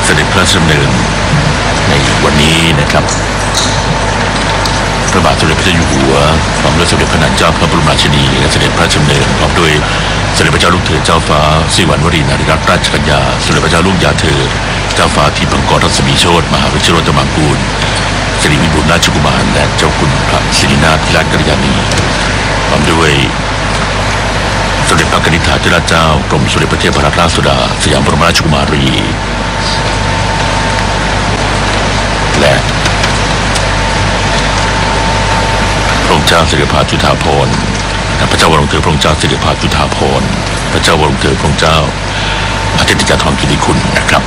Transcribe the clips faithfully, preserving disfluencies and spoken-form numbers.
เสด็จพระราชดำเนินในวันนี้นะครับพระบาทสมเด็จพระเจ้าอยู่หัวพร้อมด้วยสมเด็จพระนางเจ้าพระบรมราชินีและเสด็จพระราชดำเนินพร้อมด้วยสมเด็จพระเจ้าลูกเธอเจ้าฟ้าสิริวัณวรีนารีรัตนราชกัญญาสมเด็จพระเจ้าลูกยาเธอเจ้าฟ้าทิพย์มังกรรัศมีโชติมหาวิชิโรจมังกูลสิริวิบูลย์ราชกุมารและเจ้าคุณพระสิรินาถพิราชกัลยาณีพร้อมด้วยสมเด็จพระกนิษฐาธิราชเจ้ากรมสมเด็จพระเทพรัตนราชสุดาสยามบรมราชกุมารีและพระองค์เจ้าสิริภาจุฑาภรณ์พระเจ้าวรวงเธอพระองค์เจ้าสิริภาจุฑาภรณ์พระเจ้าวรวงเธอพระองค์เจ้าอาทิตยาธรกิติคุณนะครับ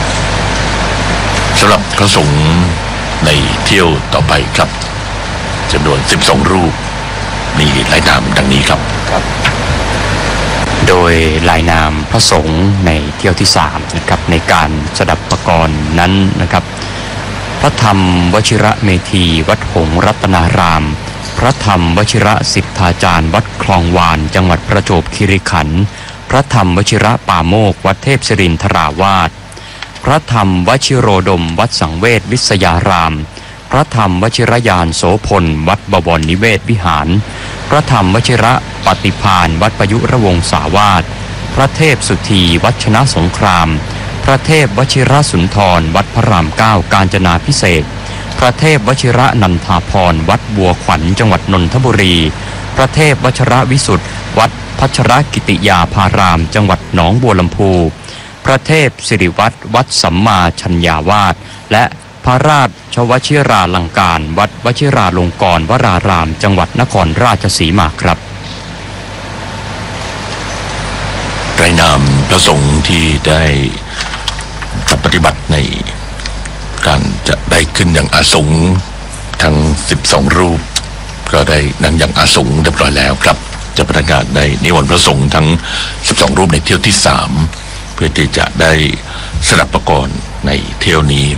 สำหรับพระสงฆ์ในเที่ยวต่อไปครับจำนวนสิบสองรูปมีรายนามดังนี้ครับโดยรายนามพระสงฆ์ในเที่ยวที่สามนะครับในการสดับประกรณ์นั้นนะครับพระธรรมวชิระเมธีวัดหงส์รัตนารามพระธรรมวชิระสิทธาจารย์วัดคลองวานจังหวัดประจวบคีรีขันธ์พระธรรมวชิระป่าโมกวัดเทพศิรินทราวาสพระธรรมวชิโรดมวัดสังเวชวิทยารามพระธรรมวชิรยานโสพลวัดบวรนิเวศวิหารพระธรรมวชิระปฏิภาณวัดประยุรวงศาวาสพระเทพสุธีวัดชนะสงครามพระเทพวชิรสุนทรวัดพระรามเก้ากาญจนาภิเษกพระเทพวชิระนันทาภรณ์วัดบัวขวัญจังหวัดนนทบุรีพระเทพวชระวิสุทธิ์วัดพัชรกิติยาภารามจังหวัดหนองบัวลำพูพระเทพสิริวัตรวัดสัมมาชัญญาวาสและพระราชวชิราลังการวัดวชิราลงกรณ์วรารามจังหวัดนครราชสีมาครับรายนามพระสงฆ์ที่ได้ปฏิบัติในการจะได้ขึ้นอย่างอาสงฆ์ทั้งสิบสองรูปก็ได้นั่งอย่างอาสงฆ์เรียบร้อยแล้วครับจะประกาศได้นิมนต์พระสงฆ์ทั้งสิบสองรูปในเที่ยวที่สามเพื่อที่จะได้สดับประกรณ์ในเที่ยวนี้